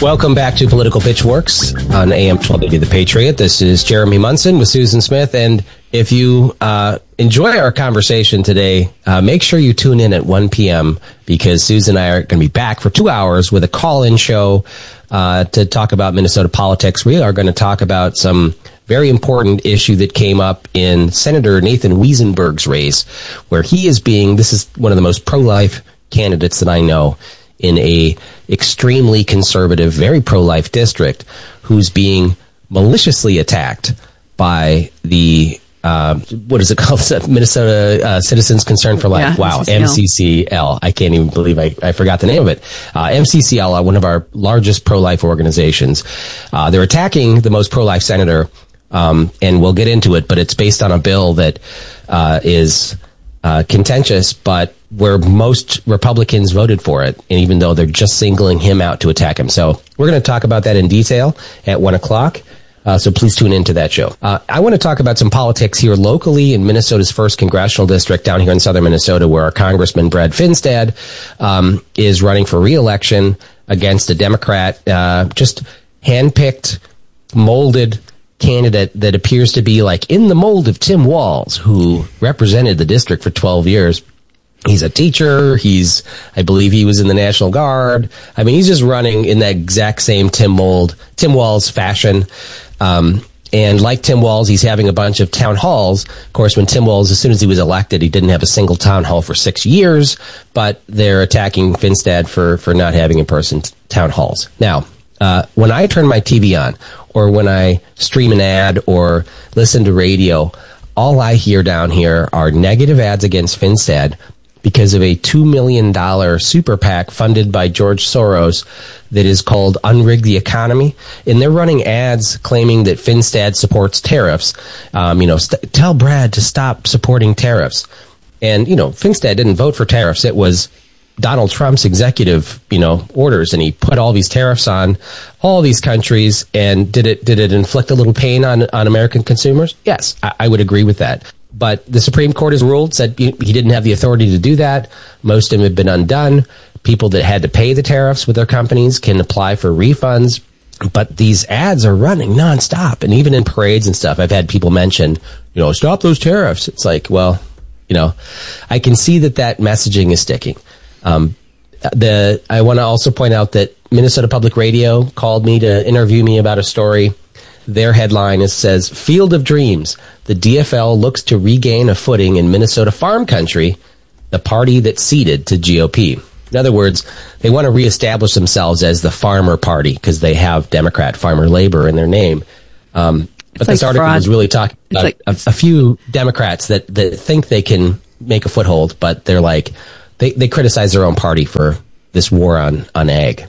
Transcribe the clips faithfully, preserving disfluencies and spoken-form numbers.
Welcome back to Political Pitchforks on A M twelve eighty The Patriot. This is Jeremy Munson with Susan Smith. And if you uh, enjoy our conversation today, uh, make sure you tune in at one p.m. because Susan and I are going to be back for two hours with a call-in show uh, to talk about Minnesota politics. We are going to talk about some very important issue that came up in Senator Nathan Wiesenberg's race, where he is being, this is one of the most pro-life candidates that I know, in a extremely conservative, very pro-life district, who's being maliciously attacked by the, uh, what is it called? Minnesota uh, Citizens Concern for Life. Yeah, wow, M C C L. M C C L. I can't even believe I, I forgot the name of it. Uh, M C C L, uh, one of our largest pro-life organizations. Uh, they're attacking the most pro-life senator, um, and we'll get into it, but it's based on a bill that uh, is uh, contentious, but where most Republicans voted for it, and even though they're just singling him out to attack him. So we're going to talk about that in detail at one o'clock. Uh, so please tune into that show. Uh, I want to talk about some politics here locally in Minnesota's first congressional district down here in southern Minnesota, where our Congressman Brad Finstad um, is running for re-election against a Democrat, uh, just handpicked, molded candidate that appears to be like in the mold of Tim Walz, who represented the district for twelve years. He's a teacher. He's, I believe he was in the National Guard. I mean, he's just running in that exact same Tim mold, Tim Walz fashion. Um, and like Tim Walz, he's having a bunch of town halls. Of course, when Tim Walz, as soon as he was elected, he didn't have a single town hall for six years, but they're attacking Finstad for, for not having in-person town halls. Now, uh, when I turn my T V on, or when I stream an ad or listen to radio, all I hear down here are negative ads against Finstad because of a two million dollars super PAC funded by George Soros that is called Unrig the Economy. And they're running ads claiming that Finstad supports tariffs. Um, you know, st- tell Brad to stop supporting tariffs. And, you know, Finstad didn't vote for tariffs. It was Donald Trump's executive, you know, orders, and he put all these tariffs on all these countries. And did it did it inflict a little pain on, on American consumers? Yes, I, I would agree with that. But the Supreme Court has ruled, said he didn't have the authority to do that. Most of them have been undone. People that had to pay the tariffs with their companies can apply for refunds. But these ads are running nonstop. And even in parades and stuff, I've had people mention, you know, stop those tariffs. It's like, well, you know, I can see that that messaging is sticking. Um, the I want to also point out that Minnesota Public Radio called me to interview me about a story. Their headline is, says, Field of Dreams. The D F L looks to regain a footing in Minnesota farm country, the party that ceded to G O P. In other words, they want to reestablish themselves as the farmer party because they have Democrat farmer labor in their name. Um, but like this article fraud. was really talking about like, a, a few Democrats that, that think they can make a foothold, but they're like, they, they criticize their own party for this war on, on ag.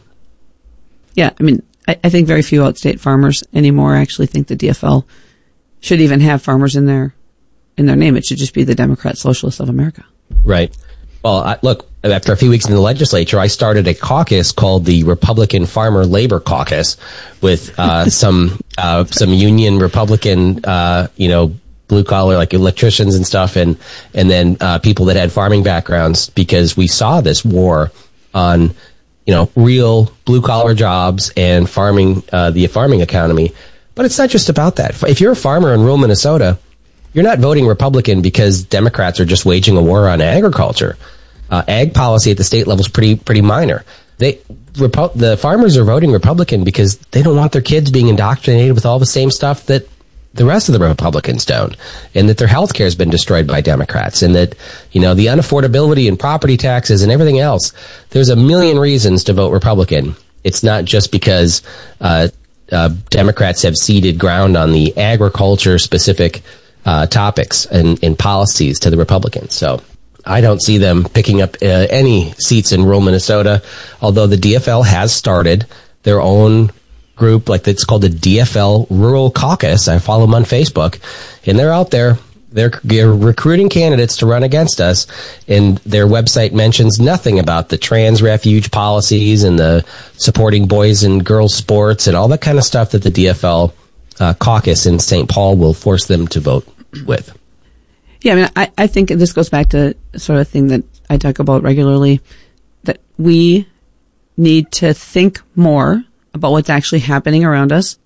Yeah, I mean, I, I think very few outstate farmers anymore actually think the D F L should even have farmers in their in their name. It should just be the Democrat Socialists of America. Right. Well, I, look, after a few weeks in the legislature, I started a caucus called the Republican Farmer Labor Caucus with uh, some uh, some union Republican, uh, you know, blue collar like electricians and stuff, and and then uh, people that had farming backgrounds, because we saw this war on, you know, real blue collar jobs and farming, uh, the farming economy. But it's not just about that. If you're a farmer in rural Minnesota, you're not voting Republican because Democrats are just waging a war on agriculture. Uh, ag policy at the state level is pretty, pretty minor. They, Repu- the farmers are voting Republican because they don't want their kids being indoctrinated with all the same stuff that the rest of the Republicans don't, and that their health care has been destroyed by Democrats, and that, you know, the unaffordability and property taxes and everything else. There's a million reasons to vote Republican. It's not just because uh, uh, Democrats have ceded ground on the agriculture-specific uh, topics and, and policies to the Republicans. So I don't see them picking up uh, any seats in rural Minnesota, although the D F L has started their own group, like it's called the D F L Rural Caucus. I follow them on Facebook, and they're out there. They're, they're recruiting candidates to run against us, and their website mentions nothing about the trans refuge policies and the supporting boys and girls sports and all that kind of stuff that the D F L uh, caucus in Saint Paul will force them to vote with. Yeah, I mean, I, I think this goes back to sort of thing that I talk about regularly, that we need to think more about what's actually happening around us.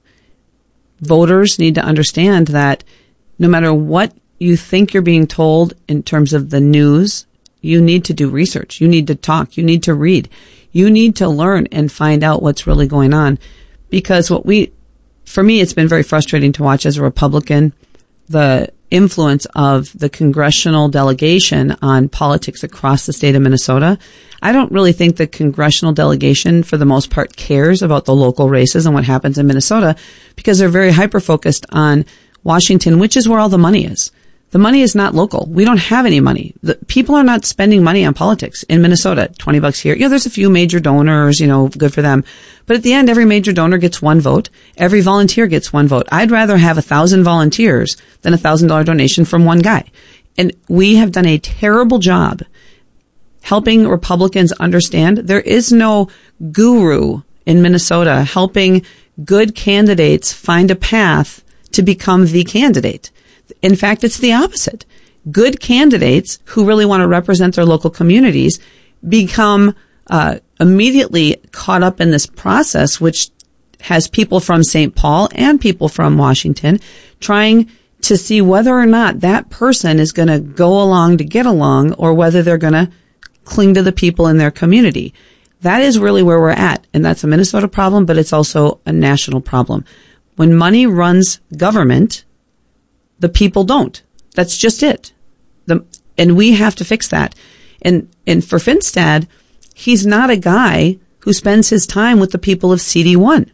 Voters need to understand that no matter what you think you're being told in terms of the news, you need to do research. You need to talk. You need to read. You need to learn and find out what's really going on. Because what we, for me, it's been very frustrating to watch as a Republican, the influence of the congressional delegation on politics across the state of Minnesota. I don't really think the congressional delegation, for the most part, cares about the local races and what happens in Minnesota because they're very hyper-focused on Washington, which is where all the money is. The money is not local. We don't have any money. The, people are not spending money on politics in Minnesota. twenty bucks here. Yeah, there's a few major donors, you know, good for them. But at the end, every major donor gets one vote. Every volunteer gets one vote. I'd rather have a thousand volunteers than a thousand dollar donation from one guy. And we have done a terrible job helping Republicans understand there is no guru in Minnesota helping good candidates find a path to become the candidate. In fact, it's the opposite. Good candidates who really want to represent their local communities become uh, immediately caught up in this process, which has people from Saint Paul and people from Washington trying to see whether or not that person is going to go along to get along or whether they're going to cling to the people in their community. That is really where we're at. And that's a Minnesota problem, but it's also a national problem. When money runs government, the people don't. That's just it. The, and we have to fix that. And, and for Finstad, he's not a guy who spends his time with the people of C D one,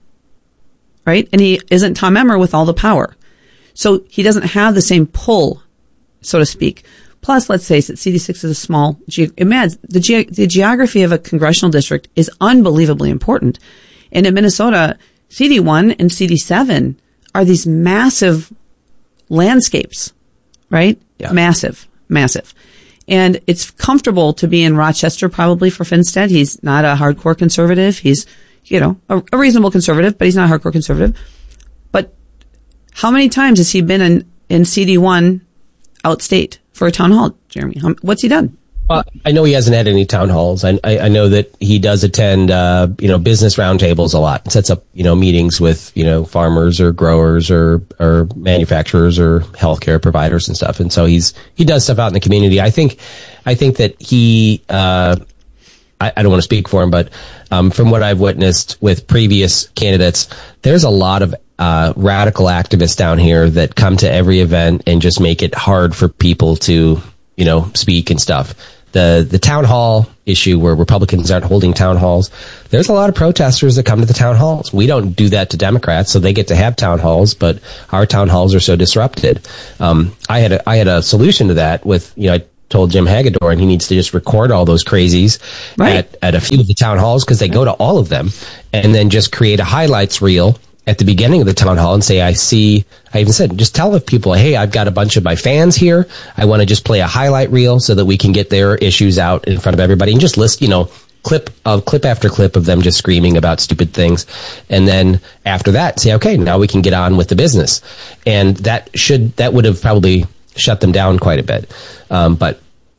right? And he isn't Tom Emmer with all the power. So he doesn't have the same pull, so to speak. Plus, let's face it, C D six is a small, ge- imagine, the, ge- the geography of a congressional district is unbelievably important. And in Minnesota, C D one and C D seven are these massive landscapes, right? Yeah. Massive, massive. And it's comfortable to be in Rochester probably for Finstad. He's not a hardcore conservative. He's, you know, a, a reasonable conservative, but he's not a hardcore conservative. But how many times has he been in, in C D one outstate for a town hall, Jeremy? How, what's he done? Well, I know he hasn't had any town halls. I, I, I know that he does attend, uh, you know, business roundtables a lot. Sets up, you know, meetings with, you know, farmers or growers or, or manufacturers or healthcare providers and stuff. And so he's, he does stuff out in the community. I think, I think that he, uh, I, I don't want to speak for him, but, um, from what I've witnessed with previous candidates, there's a lot of, uh, radical activists down here that come to every event and just make it hard for people to, you know, speak and stuff. The the town hall issue where Republicans aren't holding town halls, there's a lot of protesters that come to the town halls. We don't do that to Democrats, so they get to have town halls, but our town halls are so disrupted. Um, I had a, I had a solution to that with, you know, I told Jim Hagedorn he needs to just record all those crazies right. at, at a few of the town halls because they go to all of them, and then just create a highlights reel at the beginning of the town hall and say, I see, I even said, just tell the people, hey, I've got a bunch of my fans here. I want to just play a highlight reel so that we can get their issues out in front of everybody and just list, you know, clip of clip after clip of them just screaming about stupid things. And then after that, say, okay, now we can get on with the business. And that should, that would have probably shut them down quite a bit. Um, but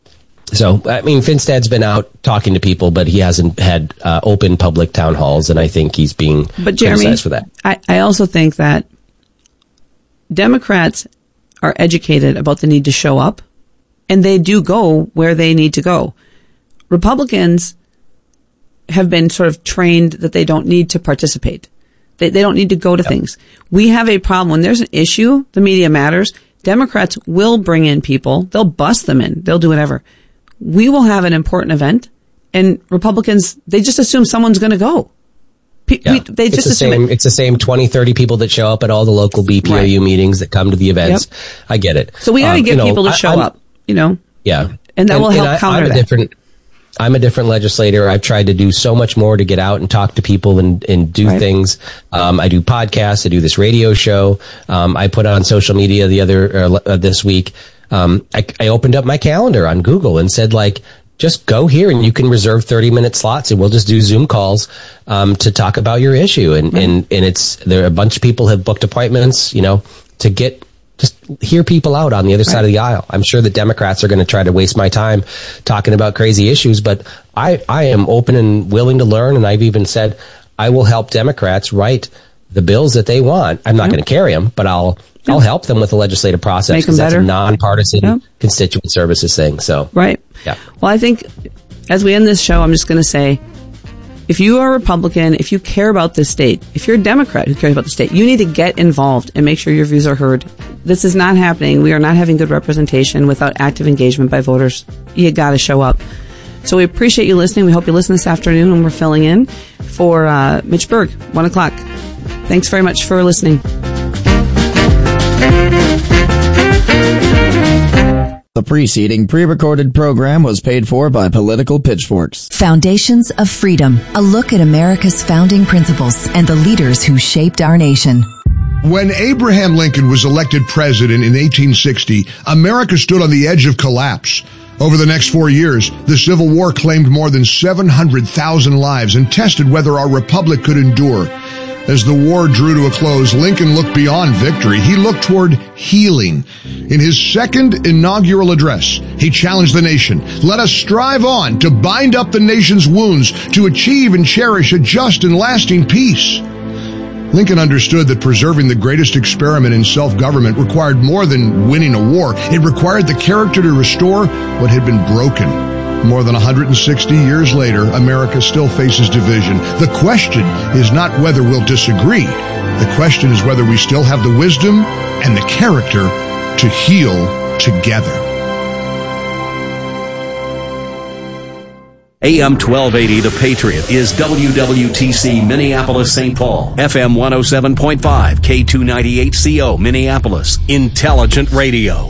So, I mean, Finstad's been out talking to people, but he hasn't had uh, open public town halls, and I think he's being but Jeremy, criticized for that. I, I also think that Democrats are educated about the need to show up, and they do go where they need to go. Republicans have been sort of trained that they don't need to participate. They, they don't need to go to yep. things. We have a problem. When there's an issue, the media matters. Democrats will bring in people. They'll bust them in. They'll do whatever. We will have an important event, and Republicans, they just assume someone's going to go. P- yeah. we, they just it's the assume same, it. It's the same twenty, thirty people that show up at all the local B P O U right. meetings that come to the events. Yep. I get it. So we got to um, get you know, people to show I, up, you know? Yeah. And that and, will help I, counter I'm a that. Different, I'm a different legislator. I've tried to do so much more to get out and talk to people and, and do right. things. Um, I do podcasts. I do this radio show. Um, I put on social media the other, uh, uh, this week. Um, I, I opened up my calendar on Google and said, like, just go here and you can reserve thirty minute slots and we'll just do Zoom calls, um, to talk about your issue. And, right. and, and it's, there are a bunch of people have booked appointments, you know, to get, just hear people out on the other right. side of the aisle. I'm sure the Democrats are going to try to waste my time talking about crazy issues, but I, I am open and willing to learn. And I've even said, I will help Democrats write the bills that they want. I'm not yep. going to carry them, but I'll yep. I'll help them with the legislative process because that's a nonpartisan yep. constituent services thing. So right. Yeah. Well, I think as we end this show, I'm just going to say, if you are a Republican, if you care about this state, if you're a Democrat who cares about the state, you need to get involved and make sure your views are heard. This is not happening. We are not having good representation without active engagement by voters. You got to show up. So we appreciate you listening. We hope you listen this afternoon when we're filling in for uh, Mitch Berg, one o'clock. Thanks very much for listening. The preceding pre-recorded program was paid for by Political Pitchforks. Foundations of Freedom, a look at America's founding principles and the leaders who shaped our nation. When Abraham Lincoln was elected president in eighteen sixty, America stood on the edge of collapse. Over the next four years, the Civil War claimed more than seven hundred thousand lives and tested whether our republic could endure. As the war drew to a close, Lincoln looked beyond victory. He looked toward healing. In his second inaugural address, he challenged the nation. Let us strive on to bind up the nation's wounds, to achieve and cherish a just and lasting peace. Lincoln understood that preserving the greatest experiment in self-government required more than winning a war. It required the character to restore what had been broken. More than one hundred sixty years later, America still faces division. The question is not whether we'll disagree. The question is whether we still have the wisdom and the character to heal together. A M twelve eighty, The Patriot, is W W T C Minneapolis, Saint Paul. F M one oh seven point five, K two ninety-eight C O, Minneapolis. Intelligent radio.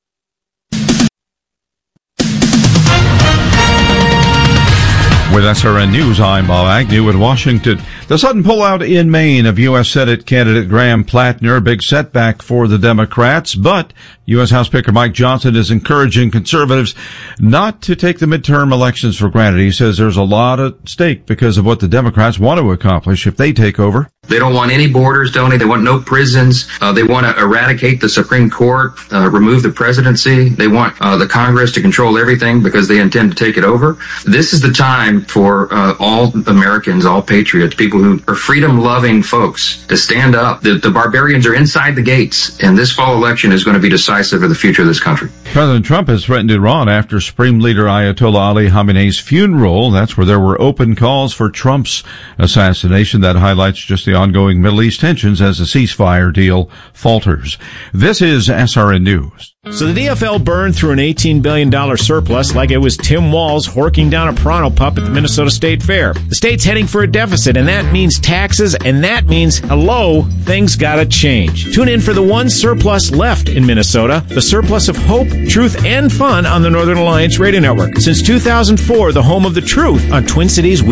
With S R N News, I'm Bob Agnew in Washington. The sudden pullout in Maine of U S Senate candidate Graham Plattner, big setback for the Democrats, but U S House Speaker Mike Johnson is encouraging conservatives not to take the midterm elections for granted. He says there's a lot at stake because of what the Democrats want to accomplish if they take over. They don't want any borders, don't they? They want no prisons. Uh, they want to eradicate the Supreme Court, uh, remove the presidency. They want uh, the Congress to control everything because they intend to take it over. This is the time for uh, all Americans, all patriots, people who are freedom-loving folks to stand up. The, the barbarians are inside the gates, and this fall election is going to be decisive for the future of this country. President Trump has threatened Iran after Supreme Leader Ayatollah Ali Khamenei's funeral. That's where there were open calls for Trump's assassination. That highlights just the ongoing Middle East tensions as the ceasefire deal falters. This is S R N News. So the D F L burned through an eighteen billion dollars surplus like it was Tim Walz horking down a Pronto pup at the Minnesota State Fair. The state's heading for a deficit, and that means taxes, and that means, hello, things gotta change. Tune in for the one surplus left in Minnesota, the surplus of hope, truth, and fun on the Northern Alliance Radio Network. Since two thousand four, the home of the truth on Twin Cities